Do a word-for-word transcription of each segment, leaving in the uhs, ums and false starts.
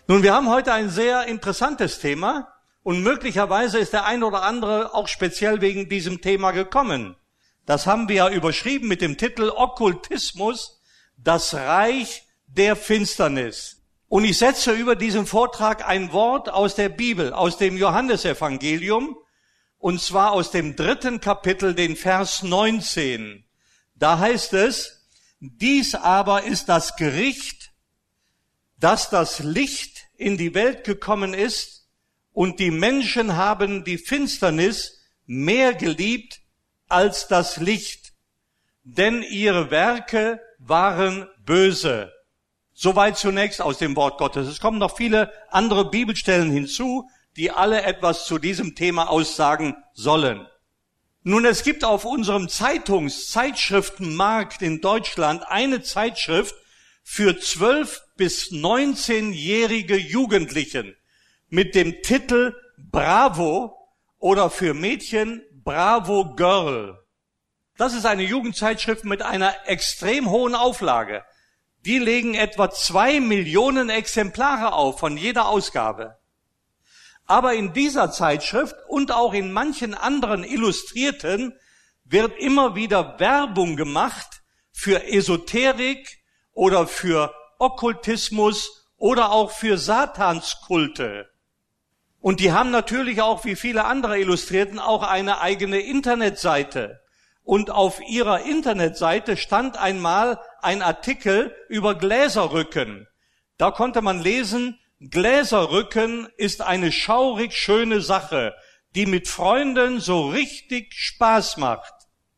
Nun, wir haben heute ein sehr interessantes Thema und möglicherweise ist der ein oder andere auch speziell wegen diesem Thema gekommen. Das haben wir ja überschrieben mit dem Titel Okkultismus, das Reich der Finsternis. Und ich setze über diesen Vortrag ein Wort aus der Bibel, aus dem Johannesevangelium, und zwar aus dem dritten Kapitel, den Vers neunzehn. Da heißt es: Dies aber ist das Gericht, dass das Licht in die Welt gekommen ist, und die Menschen haben die Finsternis mehr geliebt als das Licht, denn ihre Werke waren böse. Soweit zunächst aus dem Wort Gottes. Es kommen noch viele andere Bibelstellen hinzu, die alle etwas zu diesem Thema aussagen sollen. Nun, es gibt auf unserem Zeitungs-Zeitschriftenmarkt in Deutschland eine Zeitschrift für zwölf- bis neunzehnjährige Jugendlichen mit dem Titel Bravo oder für Mädchen Bravo Girl. Das ist eine Jugendzeitschrift mit einer extrem hohen Auflage. Die legen etwa zwei Millionen Exemplare auf von jeder Ausgabe. Aber in dieser Zeitschrift und auch in manchen anderen Illustrierten wird immer wieder Werbung gemacht für Esoterik oder für Okkultismus oder auch für Satanskulte. Und die haben natürlich auch, wie viele andere Illustrierten, auch eine eigene Internetseite. Und auf ihrer Internetseite stand einmal ein Artikel über Gläserrücken. Da konnte man lesen: Gläserrücken ist eine schaurig schöne Sache, die mit Freunden so richtig Spaß macht.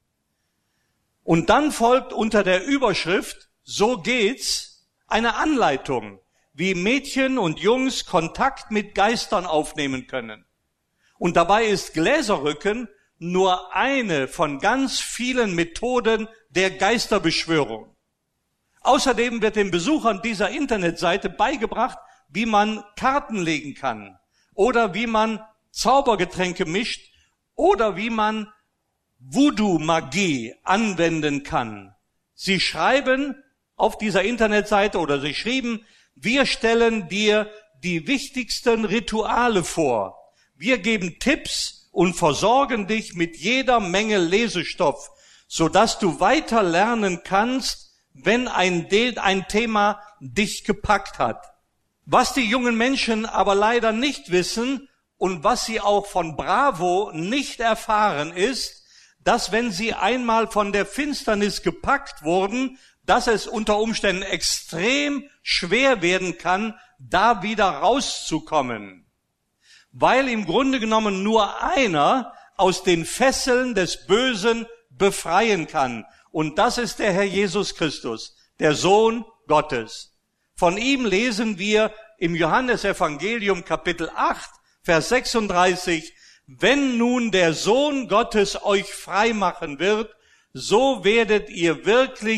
Und dann folgt unter der Überschrift "So geht's" eine Anleitung, wie Mädchen und Jungs Kontakt mit Geistern aufnehmen können. Und dabei ist Gläserrücken nur eine von ganz vielen Methoden der Geisterbeschwörung. Außerdem wird den Besuchern dieser Internetseite beigebracht, wie man Karten legen kann oder wie man Zaubergetränke mischt oder wie man Voodoo-Magie anwenden kann. Sie schreiben auf dieser Internetseite oder sie schrieben: Wir stellen dir die wichtigsten Rituale vor. Wir geben Tipps und versorgen dich mit jeder Menge Lesestoff, sodass du weiter lernen kannst, wenn ein, ein Thema dich gepackt hat. Was die jungen Menschen aber leider nicht wissen und was sie auch von Bravo nicht erfahren, ist, dass wenn sie einmal von der Finsternis gepackt wurden, dass es unter Umständen extrem schwer werden kann, da wieder rauszukommen. Weil im Grunde genommen nur einer aus den Fesseln des Bösen befreien kann. Und das ist der Herr Jesus Christus, der Sohn Gottes. Von ihm lesen wir im Johannesevangelium Kapitel acht, Vers sechsunddreißig: Wenn nun der Sohn Gottes euch frei machen wird, so werdet ihr wirklich